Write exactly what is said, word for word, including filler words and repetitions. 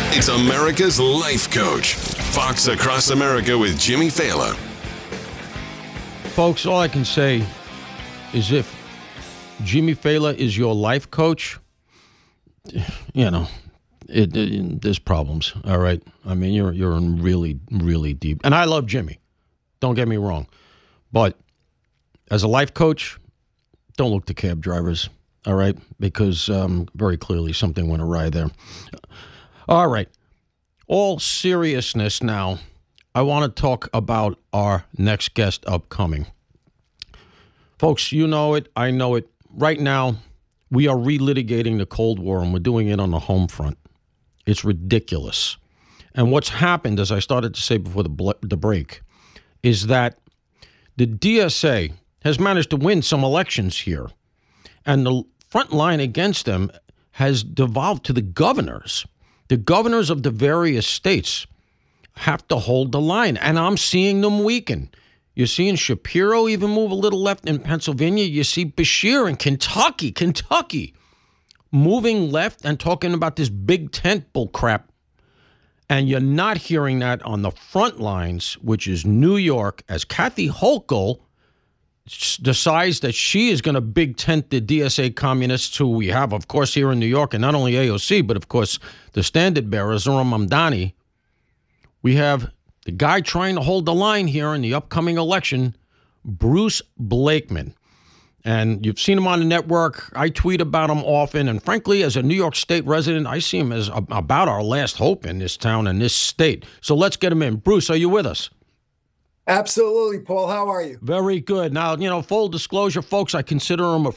It's America's Life Coach. Fox Across America with Jimmy Fallon. Folks, all I can say is if Jimmy Fallon is your life coach, you know, it, it, there's problems, all right? I mean, you're you're in really, really deep. And I love Jimmy. Don't get me wrong. But as a life coach, don't look to cab drivers, all right? Because um, very clearly something went awry there. All right. All seriousness now, I want to talk about our next guest upcoming. Folks, you know it. I know it. Right now, we are relitigating the Cold War, and we're doing it on the home front. It's ridiculous. And what's happened, as I started to say before the, ble- the break, is that the D S A has managed to win some elections here, and the front line against them has devolved to the governors. The governors of the various states have to hold the line, and I'm seeing them weaken. You're seeing Shapiro even move a little left in Pennsylvania. You see Bashir in Kentucky, Kentucky, moving left and talking about this big tent bull crap. And you're not hearing that on the front lines, which is New York, as Kathy Hochul decides that she is going to big tent the D S A communists who we have, of course, here in New York, and not only A O C, but, of course, the standard bearer, Zohran Mamdani. We have the guy trying to hold the line here in the upcoming election, Bruce Blakeman. And you've seen him on the network. I tweet about him often. And frankly, as a New York State resident, I see him as a, about our last hope in this town and this state. So let's get him in. Bruce, are you with us? Absolutely, Paul. How are you? Very good. Now, you know, full disclosure, folks, I consider him a